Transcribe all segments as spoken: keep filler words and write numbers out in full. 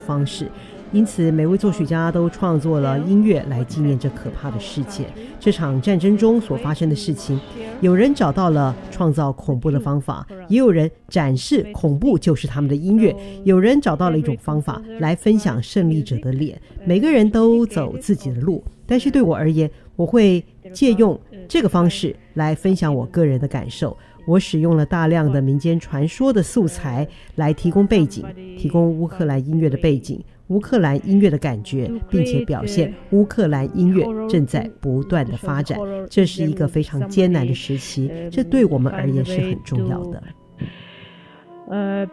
方式，因此每位作曲家都创作了音乐来纪念这可怕的事件，这场战争中所发生的事情。有人找到了创造恐怖的方法，也有人展示恐怖就是他们的音乐，有人找到了一种方法来分享胜利者的脸。每个人都走自己的路，但是对我而言，我会借用这个方式来分享我个人的感受。我使用了大量的民间传说的素材来提供背景，提供乌克兰音乐的背景，乌克兰音乐的感觉，并且表现乌克兰音乐正在不断的发展。这是一个非常艰难的时期，这对我们而言是很重要的。 Uh,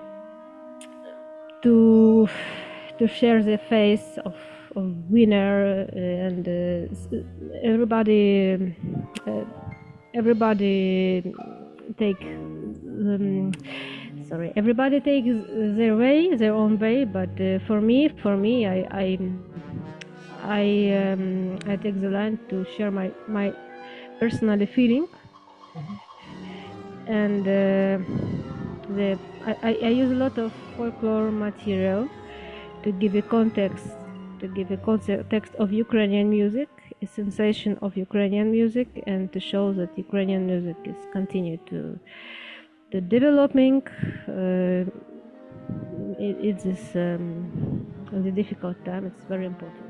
to to share the face of of winner and uh, everybody uh, everybody take um, sorry everybody takes their way their own way, but uh, for me for me I I I, um, I take the line to share my my personal feeling, and uh, the I, I use a lot of folklore material to give a context to give a context of Ukrainian music, a sensation of Ukrainian music, and to show that Ukrainian music is continued to to developing. Uh, it, it's this um, the difficult time. It's very important.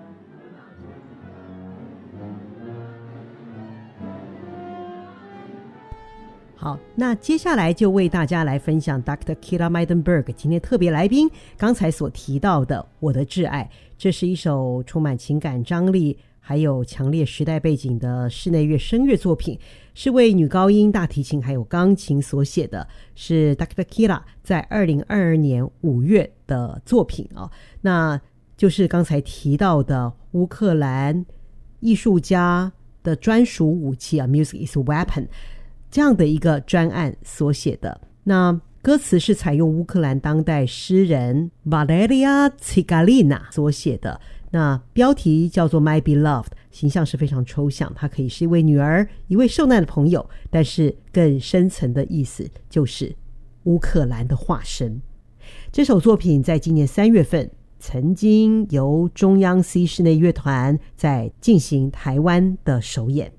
好，那接下来就为大家来分享 Doctor Kira Meidenberg 今天特别来宾刚才所提到的《我的挚爱》。这是一首充满情感张力还有强烈时代背景的室内乐声乐作品，是为女高音、大提琴还有钢琴所写的，是 Doctor Kira 在二零二二年五月的作品、哦、那就是刚才提到的乌克兰艺术家的专属武器啊 Music is a Weapon 这样的一个专案所写的。那歌词是采用乌克兰当代诗人 Valeria Tsigalina 所写的，那标题叫做 My Beloved， 形象是非常抽象，它可以是一位女儿，一位受难的朋友，但是更深层的意思就是乌克兰的化身。这首作品在今年三月份曾经由中央 C 室内乐团在进行台湾的首演。